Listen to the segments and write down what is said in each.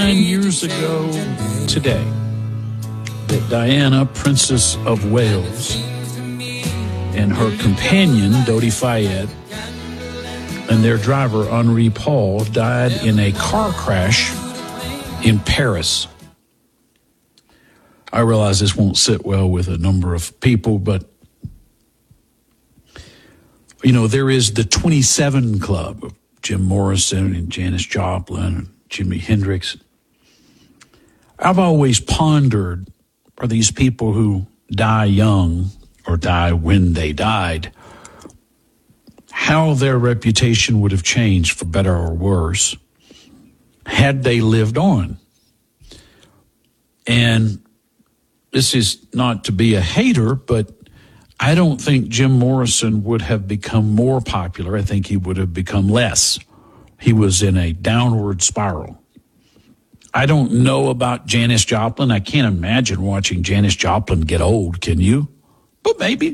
49 years ago today that Diana, Princess of Wales, and her companion, Dodi Fayed, and their driver, Henri Paul, died in a car crash in Paris. I realize this won't sit well with a number of people, but, you know, there is the 27 Club of Jim Morrison and Janis Joplin and Jimi Hendrix. I've always pondered, are these people who die young or die when they died, how their reputation would have changed for better or worse had they lived on. And this is not to be a hater, but I don't think Jim Morrison would have become more popular. I think he would have become less. He was in a downward spiral. I don't know about Janis Joplin. I can't imagine watching Janis Joplin get old, can you? But maybe.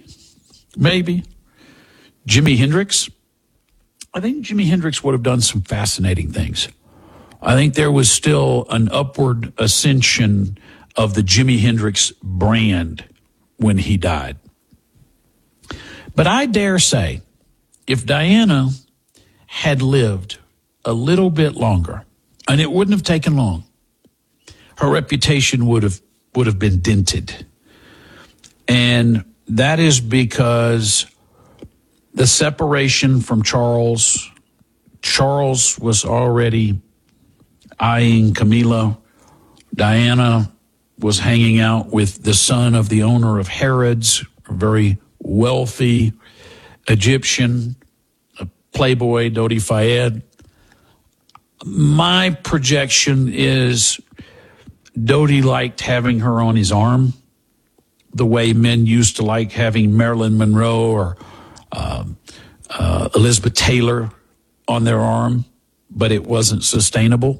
Jimi Hendrix. I think Jimi Hendrix would have done some fascinating things. I think there was still an upward ascension of the Jimi Hendrix brand when he died. But I dare say, if Diana had lived a little bit longer, and it wouldn't have taken long, her reputation would have been dented. And that is because the separation from Charles was already eyeing Camilla. Diana was hanging out with the son of the owner of Harrods, a very wealthy Egyptian, a playboy, Dodi Fayed. My projection is Dodi liked having her on his arm the way men used to like having Marilyn Monroe or Elizabeth Taylor on their arm, but it wasn't sustainable.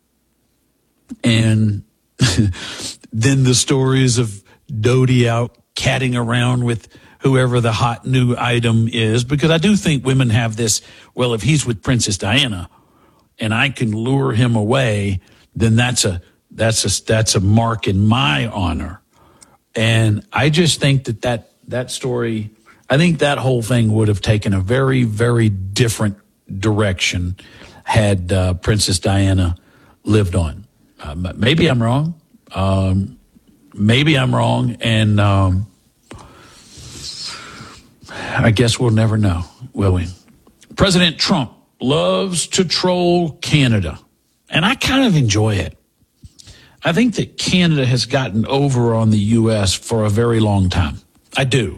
And then the stories of Dodi out catting around with whoever the hot new item is, because I do think women have this, well, if he's with Princess Diana and I can lure him away, then that's a mark in my honor. And I just think that story, I think that whole thing would have taken a very, very different direction had Princess Diana lived on. Maybe I'm wrong. And I guess we'll never know, will we? President Trump loves to troll Canada, and I kind of enjoy it. I think that Canada has gotten over on the U.S. for a very long time. I do.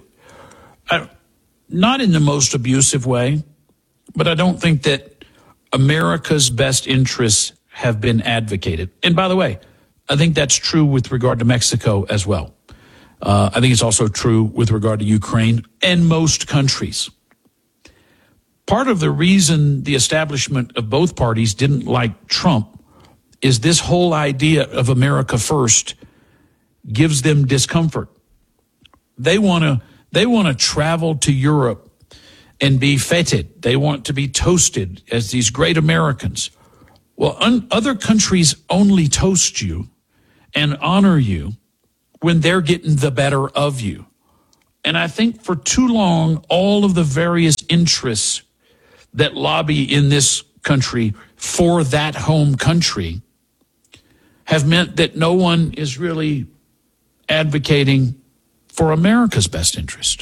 Not in the most abusive way, but I don't think that America's best interests have been advocated. And by the way, I think that's true with regard to Mexico as well. I think it's also true with regard to Ukraine and most countries. Part of the reason the establishment of both parties didn't like Trump is this whole idea of America first gives them discomfort. They want to travel to Europe and be feted. They want to be toasted as these great Americans. Well, other countries only toast you and honor you when they're getting the better of you. And I think for too long, all of the various interests that lobby in this country for that home country have meant that no one is really advocating for America's best interest.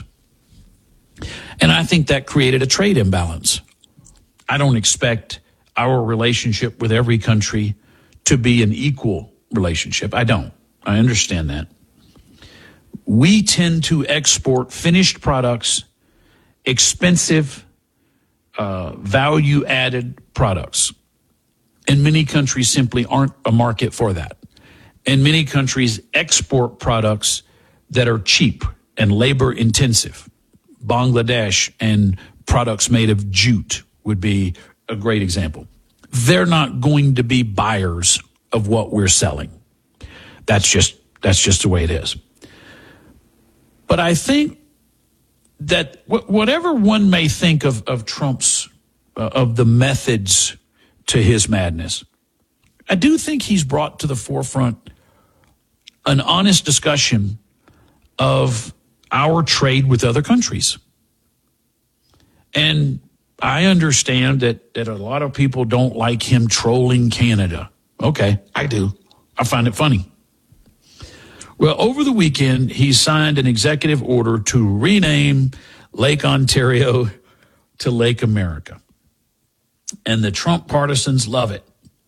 And I think that created a trade imbalance. I don't expect our relationship with every country to be an equal relationship. I don't. I understand that. We tend to export finished products, expensive, value-added products. And many countries simply aren't a market for that. And many countries export products that are cheap and labor-intensive. Bangladesh and products made of jute would be a great example. They're not going to be buyers of what we're selling. That's just the way it is. But I think that whatever one may think of Trump's, of the methods to his madness, I do think he's brought to the forefront an honest discussion of our trade with other countries. And I understand that a lot of people don't like him trolling Canada. Okay, I do. I find it funny. Well, over the weekend, he signed an executive order to rename Lake Ontario to Lake America. And the Trump partisans love it.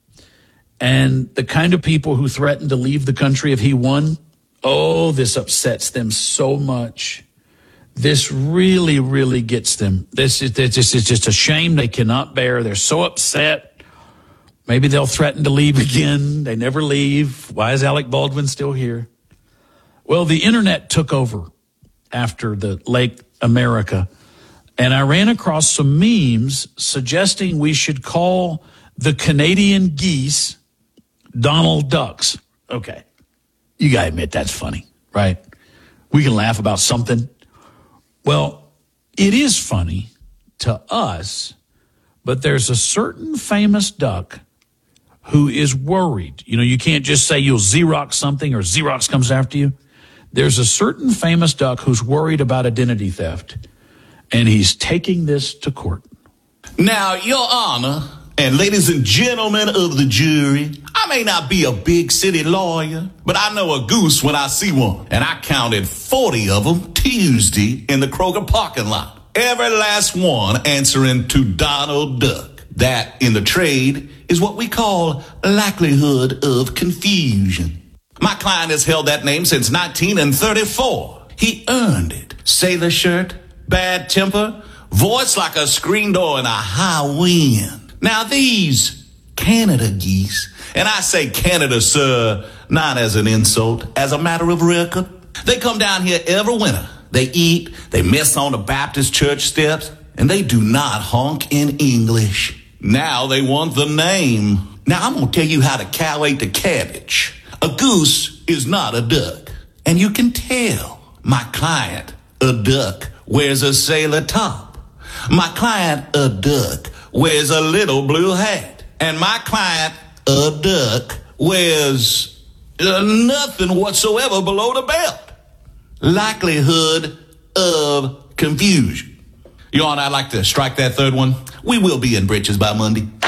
And the kind of people who threaten to leave the country if he won, oh, this upsets them so much. This really, really gets them. This is just a shame they cannot bear. They're so upset. Maybe they'll threaten to leave again. They never leave. Why is Alec Baldwin still here? Well, the internet took over after the Lake America. And I ran across some memes suggesting we should call the Canadian geese Donald Ducks. Okay. You got to admit that's funny, right? We can laugh about something. Well, it is funny to us, but there's a certain famous duck who is worried. You know, you can't just say you'll Xerox something or Xerox comes after you. There's a certain famous duck who's worried about identity theft, and he's taking this to court. Now, Your Honor, and ladies and gentlemen of the jury, I may not be a big city lawyer, but I know a goose when I see one. And I counted 40 of them Tuesday in the Kroger parking lot. Every last one answering to Donald Duck. That, in the trade, is what we call likelihood of confusion. My client has held that name since 1934. He earned it. Sailor shirt, bad temper, voice like a screen door in a high wind. Now these Canada geese, and I say Canada, sir, not as an insult, as a matter of record, they come down here every winter. They eat, they mess on the Baptist church steps, and they do not honk in English. Now they want the name. Now I'm going to tell you how to calculate the cabbage. A goose is not a duck, and you can tell. My client, a duck, wears a sailor top. My client, a duck, wears a little blue hat. And my client, a duck, wears nothing whatsoever below the belt. Likelihood of confusion. Your Honor, I'd like to strike that third one. We will be in breeches by Monday.